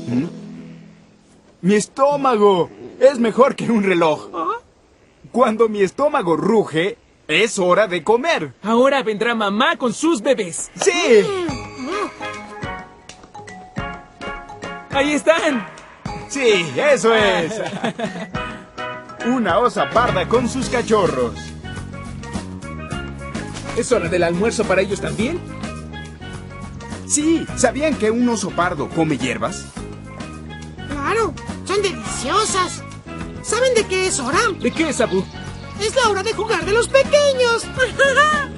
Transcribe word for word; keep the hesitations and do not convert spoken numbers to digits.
¡Mi estómago! Es mejor que un reloj. Cuando mi estómago ruge, es hora de comer. Ahora vendrá mamá con sus bebés. ¡Sí! ¡Ahí están! ¡Sí, eso es! Una osa parda con sus cachorros. ¿Es hora del almuerzo para ellos también? Sí, ¿sabían que un oso pardo come hierbas? Claro, son deliciosas. ¿Saben de qué es hora? ¿De qué es, Abu? Es la hora de jugar de los pequeños.